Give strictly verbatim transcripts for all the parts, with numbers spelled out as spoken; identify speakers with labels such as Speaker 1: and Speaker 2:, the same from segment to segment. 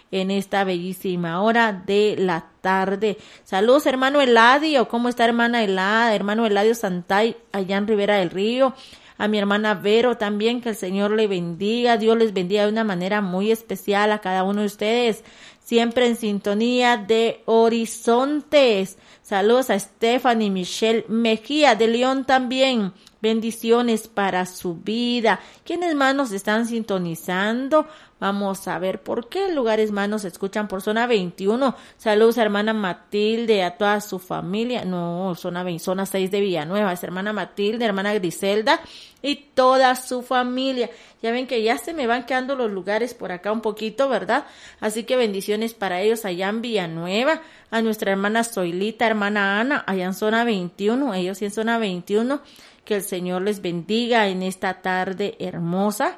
Speaker 1: en esta bellísima hora de la tarde. Saludos, hermano Eladio. ¿Cómo está, hermana Eladio? Hermano Eladio Santay, allá en Ribera del Río. A mi hermana Vero también, que el Señor le bendiga. Dios les bendiga de una manera muy especial a cada uno de ustedes. Siempre en sintonía de Horizontes. Saludos a Stephanie Michelle Mejía de León también. Bendiciones para su vida. ¿Quiénes más nos están sintonizando? Vamos a ver por qué lugares más nos escuchan por zona veintiuno. Saludos a hermana Matilde, a toda su familia. No, zona veinte, zona seis de Villanueva. Es hermana Matilde, hermana Griselda y toda su familia. Ya ven que ya se me van quedando los lugares por acá un poquito, ¿verdad? Así que bendiciones para ellos allá en Villanueva. A nuestra hermana Zoilita, hermana Ana, allá en zona veintiuno. Ellos sí en zona veintiuno. Que el Señor les bendiga en esta tarde hermosa.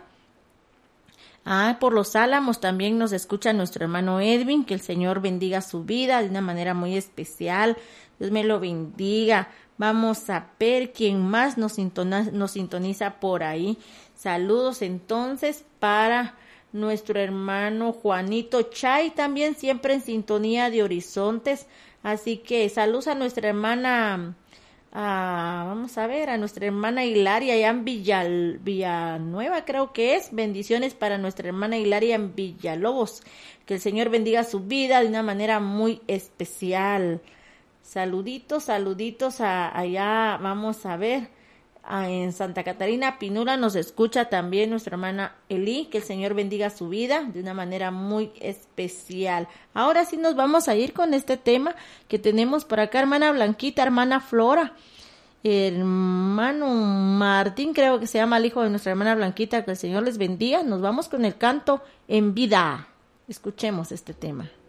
Speaker 1: Ah, por los Álamos también nos escucha nuestro hermano Edwin. Que el Señor bendiga su vida de una manera muy especial. Dios me lo bendiga. Vamos a ver quién más nos sintoniza, nos sintoniza por ahí. Saludos entonces para nuestro hermano Juanito Chay, también siempre en sintonía de Horizontes. Así que saludos a nuestra hermana... Ah, vamos a ver, a nuestra hermana Hilaria allá en Villal, Villanueva creo que es. Bendiciones para nuestra hermana Hilaria en Villalobos. Que el Señor bendiga su vida de una manera muy especial. Saluditos, saluditos a, allá, vamos a ver, a, en Santa Catarina Pinula nos escucha también nuestra hermana Eli. Que el Señor bendiga su vida de una manera muy especial. Ahora sí nos vamos a ir con este tema que tenemos por acá, hermana Blanquita, hermana Flora, hermano Martín, creo que se llama el hijo de nuestra hermana Blanquita. Que el Señor les bendiga. Nos vamos con el canto En Vida. Escuchemos este tema.